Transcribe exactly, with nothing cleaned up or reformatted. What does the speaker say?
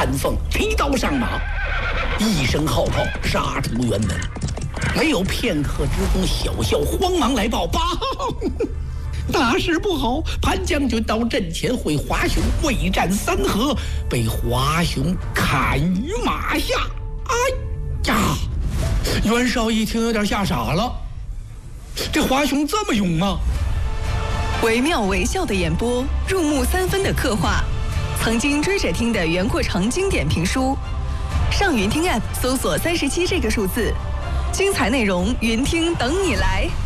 韩凤提刀上马，一声号炮杀出辕门。没有片刻之功，小校慌忙来报：“报，大事不好！潘将军到阵前会华雄未战三合，被华雄砍于马下。”哎呀！袁绍一听有点吓傻了，这华雄这么勇吗？ 惟妙惟肖的演播，入木三分的刻画，曾经追着听的袁阔成经典评书。上云听 App 搜索三十七这个数字，精彩内容云听等你来。